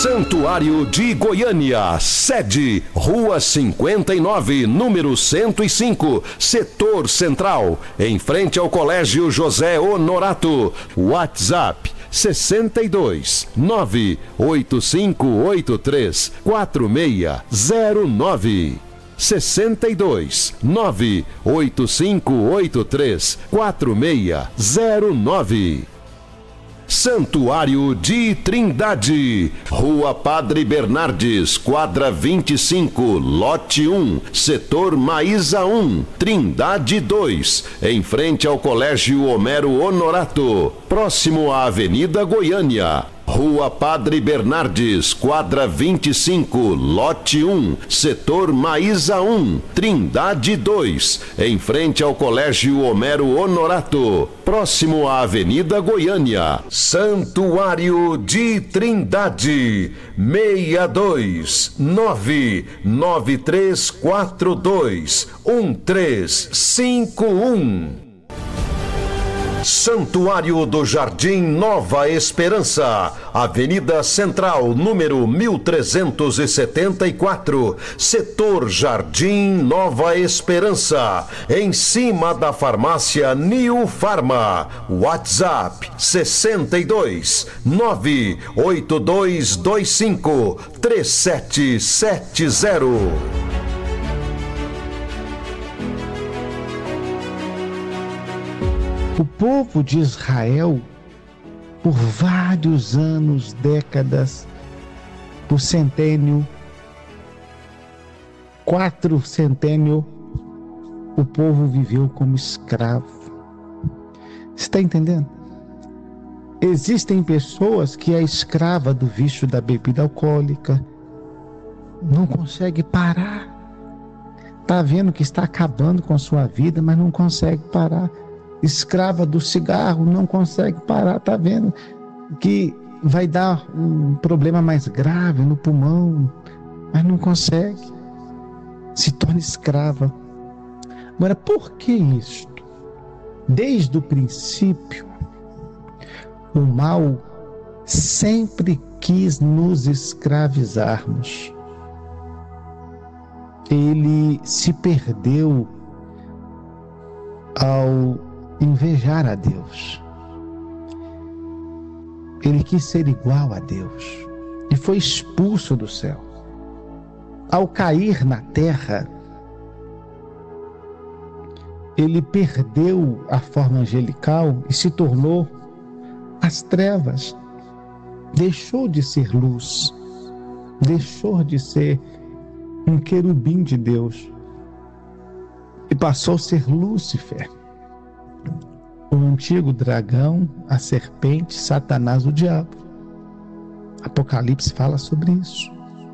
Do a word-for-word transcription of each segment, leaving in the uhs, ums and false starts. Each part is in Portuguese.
Santuário de Goiânia, sede, Rua cinquenta e nove, número cento e cinco, Setor Central, em frente ao Colégio José Honorato. WhatsApp sessenta e dois, nove oito cinco oito três, quatro seis zero nove. sessenta e dois, nove oito cinco oito três, quatro seis zero nove. Santuário de Trindade, Rua Padre Bernardes, quadra vinte e cinco, lote um, setor Maísa um, Trindade dois, em frente ao Colégio Homero Honorato, próximo à Avenida Goiânia. Rua Padre Bernardes, quadra vinte e cinco, lote um, setor Maísa um, Trindade dois, em frente ao Colégio Homero Honorato, próximo à Avenida Goiânia. Santuário de Trindade, seis dois nove nove três quatro dois um três cinco um. Santuário do Jardim Nova Esperança, Avenida Central, número mil trezentos e setenta e quatro, Setor Jardim Nova Esperança, em cima da farmácia New Farma. WhatsApp sessenta e dois, nove oito dois dois cinco, três sete sete zero. O povo de Israel, por vários anos, décadas, por centênio, quatro centênio, o povo viveu como escravo. Você está entendendo? Existem pessoas que é escrava do vício da bebida alcoólica, não consegue parar. Está vendo que está acabando com a sua vida, mas não consegue parar. Escrava do cigarro, não consegue parar, tá vendo que vai dar um problema mais grave no pulmão, mas não consegue, se torna escrava. Agora, por que isso? Desde o princípio, o mal sempre quis nos escravizarmos. Ele se perdeu ao invejar a Deus. Ele quis ser igual a Deus e foi expulso do céu. Ao cair na terra, ele perdeu a forma angelical e se tornou as trevas. Deixou de ser luz, deixou de ser um querubim de Deus e passou a ser Lúcifer, o antigo dragão, a serpente, Satanás, o diabo. Apocalipse fala sobre isso.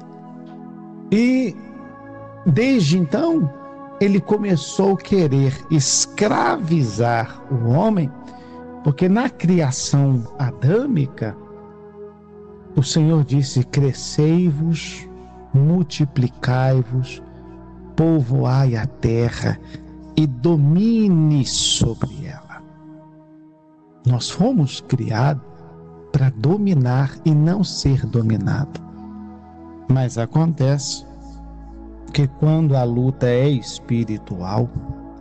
E desde então ele começou a querer escravizar o homem, porque na criação adâmica o Senhor disse: crescei-vos, multiplicai-vos, povoai a terra e domine sobre ela. Nós fomos criados para dominar e não ser dominado. Mas acontece que quando a luta é espiritual,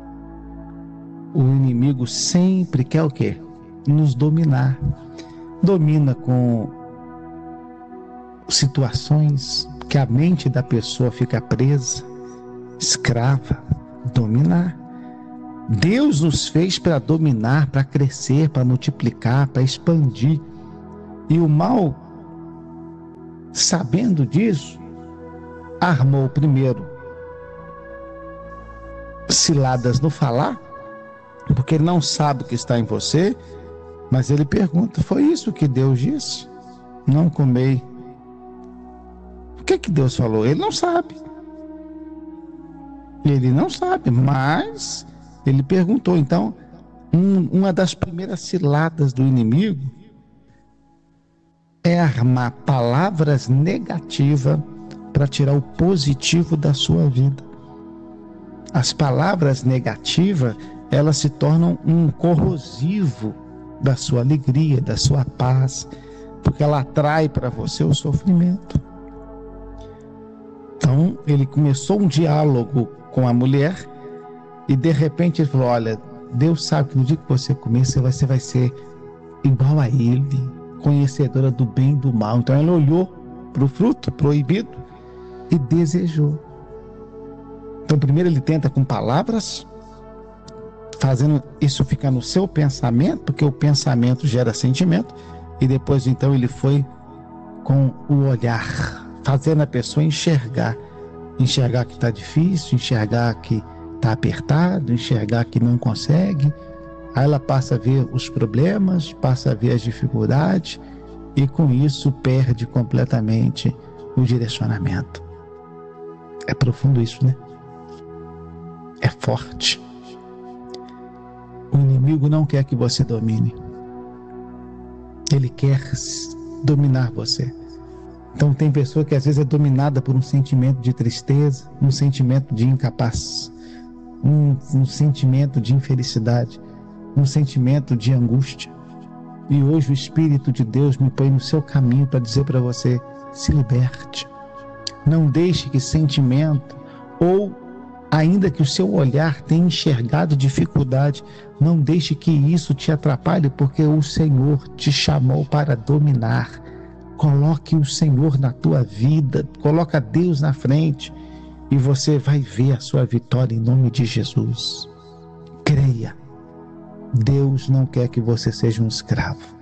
o inimigo sempre quer o quê? Nos dominar. Domina com situações que a mente da pessoa fica presa, escrava, dominar. Deus nos fez para dominar, para crescer, para multiplicar, para expandir. E o mal, sabendo disso, armou primeiro ciladas no falar, porque ele não sabe o que está em você, mas ele pergunta: foi isso que Deus disse? Não comei. O que que Deus falou? Ele não sabe. Ele não sabe, mas ele perguntou. Então, um, uma das primeiras ciladas do inimigo é armar palavras negativas para tirar o positivo da sua vida. As palavras negativas, elas se tornam um corrosivo da sua alegria, da sua paz, porque ela atrai para você o sofrimento. Então, ele começou um diálogo com a mulher e, de repente, ele falou: olha, Deus sabe que no dia que você comer, você vai, você vai ser igual a ele, conhecedora do bem e do mal. Então, ela olhou para o fruto proibido e desejou. Então, primeiro ele tenta com palavras, fazendo isso ficar no seu pensamento, porque o pensamento gera sentimento, e depois, então, ele foi com o olhar, fazendo a pessoa enxergar, enxergar que está difícil, enxergar que está apertado, enxergar que não consegue. Aí ela passa a ver os problemas, passa a ver as dificuldades e com isso perde completamente o direcionamento. É profundo isso, né? É forte. O inimigo não quer que você domine. Ele quer dominar você. Então tem pessoa que às vezes é dominada por um sentimento de tristeza, um sentimento de incapaz, um, um sentimento de infelicidade, um sentimento de angústia. E hoje o Espírito de Deus me põe no seu caminho para dizer para você: se liberte. Não deixe que sentimento, ou ainda que o seu olhar tenha enxergado dificuldade, não deixe que isso te atrapalhe, porque o Senhor te chamou para dominar. Coloque o Senhor na tua vida, coloca Deus na frente e você vai ver a sua vitória em nome de Jesus. Creia. Deus não quer que você seja um escravo.